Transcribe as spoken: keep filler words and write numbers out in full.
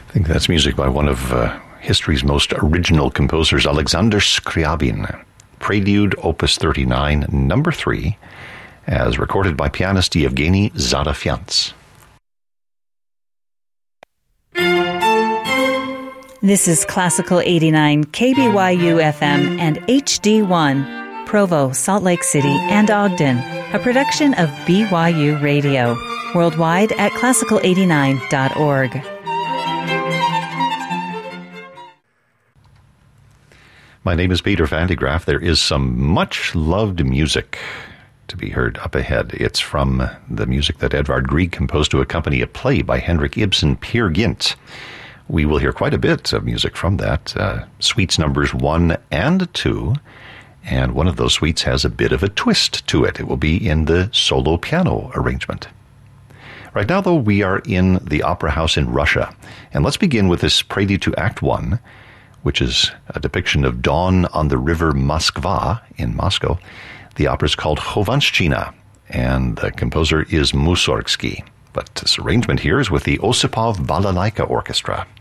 I think that's music by one of uh, history's most original composers, Alexander Scriabin. Prelude, Opus thirty-nine, number three, as recorded by pianist Yevgeny Zadafiants. This is Classical eighty-nine, K B Y U F M and H D one, Provo, Salt Lake City, and Ogden, a production of B Y U Radio, worldwide at classical eighty-nine dot org. My name is Peter Van de Graaff. There is some much-loved music to be heard up ahead. It's from the music that Edvard Grieg composed to accompany a play by Henrik Ibsen, Peer Gynt. We will hear quite a bit of music from that, uh, suites numbers one and two, and one of those suites has a bit of a twist to it. It will be in the solo piano arrangement. Right now, though, we are in the Opera House in Russia, and let's begin with this prelude to Act One, which is a depiction of dawn on the river Moskva in Moscow. The opera is called Khovanshchina, and the composer is Mussorgsky. But this arrangement here is with the Osipov Balalaika Orchestra.